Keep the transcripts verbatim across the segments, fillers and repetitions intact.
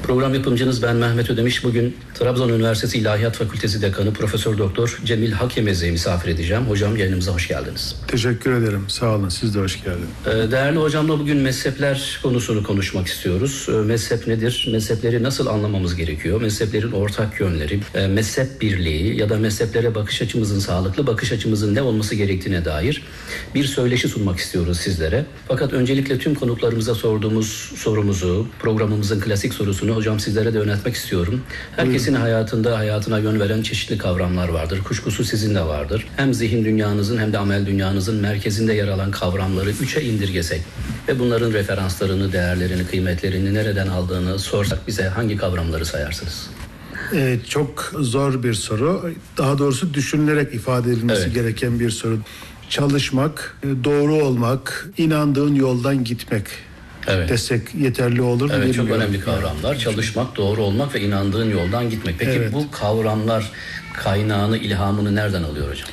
Program yapımcınız ben Mehmet Ödemiş. Bugün Trabzon Üniversitesi İlahiyat Fakültesi Dekanı Profesör Doktor Cemil Hakemez'e misafir edeceğim. Hocam yayınımıza hoş geldiniz. Teşekkür ederim. Sağ olun. Siz de hoş geldiniz. Değerli hocamla bugün mezhepler konusunu konuşmak istiyoruz. Mezhep nedir? Mezhepleri nasıl anlamamız gerekiyor? Mezheplerin ortak yönleri, mezhep birliği ya da mezheplere bakış açımızın, sağlıklı bakış açımızın ne olması gerektiğine dair bir söyleşi sunmak istiyoruz sizlere. Fakat öncelikle tüm konuklarımıza sorduğumuz sorumuzu, programımızın klasik sorusunu hocam sizlere de yöneltmek istiyorum. Herkesin Buyurun. hayatında, hayatına yön veren çeşitli kavramlar vardır. Kuşkusuz sizin de vardır. Hem zihin dünyanızın hem de amel dünyanızın merkezinde yer alan kavramları üçe indirgesek ve bunların referanslarını, değerlerini, kıymetlerini nereden aldığını sorsak bize hangi kavramları sayarsınız? Ee, çok zor bir soru. Daha doğrusu düşünülerek ifade edilmesi evet. gereken bir soru. Çalışmak, doğru olmak, inandığın yoldan gitmek. Evet. Desek yeterli olur mu? Evet, çok önemli kavramlar. Çalışmak, doğru olmak ve inandığın yoldan gitmek. Peki evet. bu kavramlar kaynağını, ilhamını nereden alıyor hocam?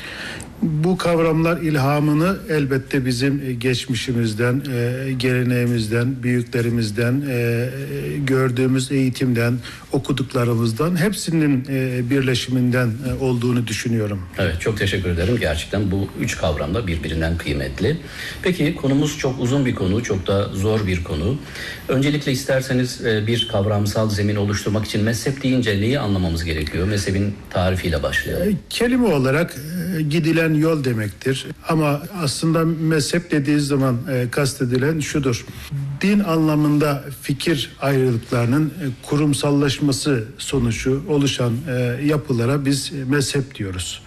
Bu kavramlar ilhamını elbette bizim geçmişimizden, e, geleneğimizden, büyüklerimizden, e, gördüğümüz eğitimden, okuduklarımızdan hepsinin e, birleşiminden e, olduğunu düşünüyorum. Evet, çok teşekkür ederim. Gerçekten bu üç kavram da birbirinden kıymetli. Peki konumuz çok uzun bir konu, çok da zor bir konu. Öncelikle isterseniz e, bir kavramsal zemin oluşturmak için mezhep deyince neyi anlamamız gerekiyor? Mezhebin tarifiyle başlayalım. E, kelime olarak e, gidilen yol demektir. Ama aslında mezhep dediği zaman e, kastedilen şudur. Din anlamında fikir ayrılıklarının e, kurumsallaşması sonucu oluşan e, yapılara biz mezhep diyoruz.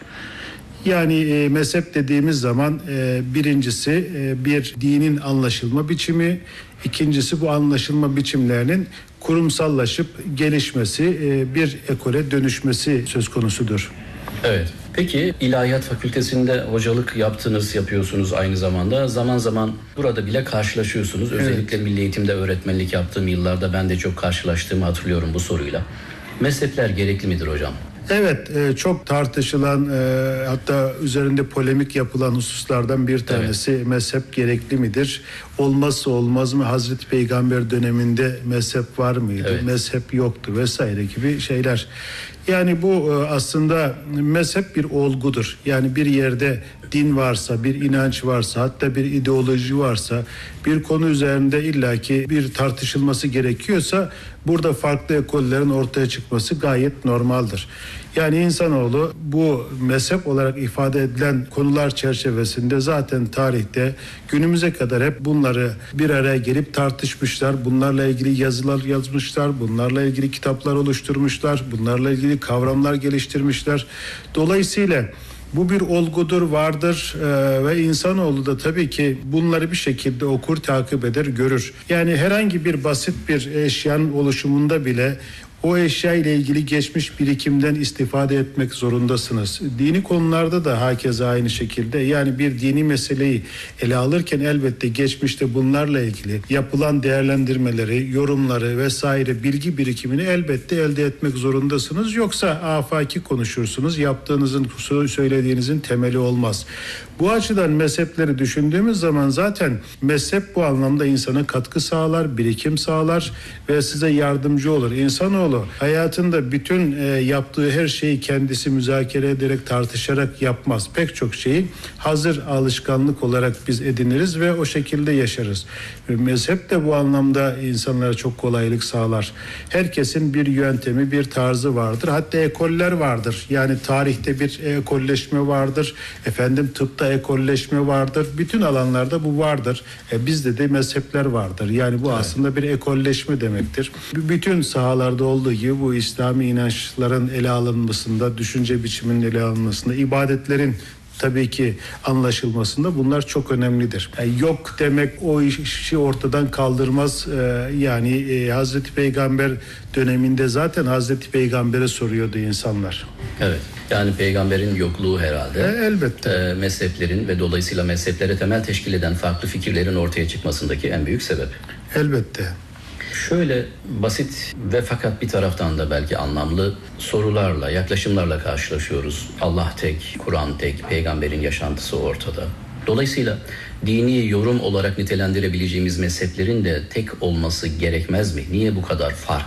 Yani e, mezhep dediğimiz zaman e, birincisi e, bir dinin anlaşılma biçimi, ikincisi bu anlaşılma biçimlerinin kurumsallaşıp gelişmesi, e, bir ekole dönüşmesi söz konusudur. Evet. Peki İlahiyat Fakültesi'nde hocalık yaptınız, yapıyorsunuz aynı zamanda. Zaman zaman burada bile karşılaşıyorsunuz. Özellikle evet. milli eğitimde öğretmenlik yaptığım yıllarda ben de çok karşılaştığımı hatırlıyorum bu soruyla. Mezhepler gerekli midir hocam? Evet, çok tartışılan hatta üzerinde polemik yapılan hususlardan bir tanesi evet. mezhep gerekli midir? Olmazsa olmaz mı? Hazreti Peygamber döneminde mezhep var mıydı? Evet. Mezhep yoktu vesaire gibi şeyler. Yani bu aslında mezhep bir olgudur. Yani bir yerde din varsa, bir inanç varsa, hatta bir ideoloji varsa, bir konu üzerinde illaki bir tartışılması gerekiyorsa burada farklı ekollerin ortaya çıkması gayet normaldir. Yani insanoğlu bu mezhep olarak ifade edilen konular çerçevesinde zaten tarihte günümüze kadar hep bunları bir araya gelip tartışmışlar. Bunlarla ilgili yazılar yazmışlar, bunlarla ilgili kitaplar oluşturmuşlar, bunlarla ilgili kavramlar geliştirmişler. Dolayısıyla bu bir olgudur, vardır ee, ve insanoğlu da tabii ki bunları bir şekilde okur, takip eder, görür. Yani herhangi bir basit bir eşyanın oluşumunda bile o eşya ile ilgili geçmiş birikimden istifade etmek zorundasınız. Dini konularda da hakeza aynı şekilde. Yani bir dini meseleyi ele alırken elbette geçmişte bunlarla ilgili yapılan değerlendirmeleri, yorumları vesaire bilgi birikimini elbette elde etmek zorundasınız. Yoksa afaki konuşursunuz. Yaptığınızın, söylediğinizin temeli olmaz. Bu açıdan mezhepleri düşündüğümüz zaman zaten mezhep bu anlamda insana katkı sağlar, birikim sağlar ve size yardımcı olur. İnsanoğlu hayatında bütün e, yaptığı her şeyi kendisi müzakere ederek, tartışarak yapmaz. Pek çok şeyi hazır alışkanlık olarak biz ediniriz ve o şekilde yaşarız. Ve mezhep de bu anlamda insanlara çok kolaylık sağlar. Herkesin bir yöntemi, bir tarzı vardır. Hatta ekoller vardır. Yani tarihte bir ekolleşme vardır. Efendim tıpta ekolleşme vardır. Bütün alanlarda bu vardır. E, bizde de mezhepler vardır. Yani bu evet. aslında bir ekolleşme demektir. Bütün sahalarda olduğu gibi bu İslami inançların ele alınmasında, düşünce biçiminin ele alınmasında, ibadetlerin tabii ki anlaşılmasında bunlar çok önemlidir. Yani yok demek o işi ortadan kaldırmaz. Ee, yani e, Hazreti Peygamber döneminde zaten Hazreti Peygamber'e soruyordu insanlar. Evet. Yani peygamberin yokluğu herhalde. E, elbette. E, mezheplerin ve dolayısıyla mezheplere temel teşkil eden farklı fikirlerin ortaya çıkmasındaki en büyük sebep. Elbette. Şöyle basit ve fakat bir taraftan da belki anlamlı sorularla, yaklaşımlarla karşılaşıyoruz. Allah tek, Kur'an tek, peygamberin yaşantısı ortada. Dolayısıyla dini yorum olarak nitelendirebileceğimiz mezheplerin de tek olması gerekmez mi? Niye bu kadar fark